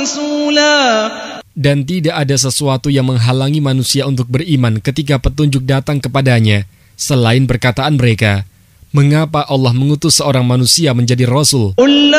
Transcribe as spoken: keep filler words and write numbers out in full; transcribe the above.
رسولا. Dan tidak ada sesuatu yang menghalangi manusia untuk beriman ketika petunjuk datang kepadanya, selain perkataan mereka, mengapa Allah mengutus seorang manusia menjadi Rasul?